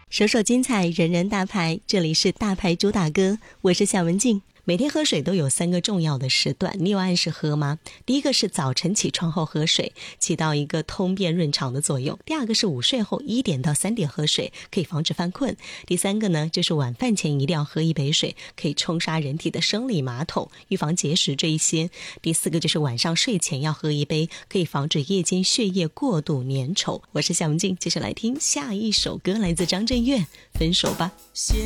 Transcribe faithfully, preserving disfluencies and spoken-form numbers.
首首精彩，人人大牌，这里是大牌主打歌，我是夏文静。每天喝水都有三个重要的时段，你有按时喝吗？第一个是早晨起床后喝水，起到一个通便润肠的作用。第二个是午睡后一点到三点喝水，可以防止犯困。第三个呢，就是晚饭前一定要喝一杯水，可以冲刷人体的生理马桶，预防结石这一些。第四个就是晚上睡前要喝一杯，可以防止夜间血液过度粘稠。我是夏文静，接下来听下一首歌，来自张震岳，分手吧。 写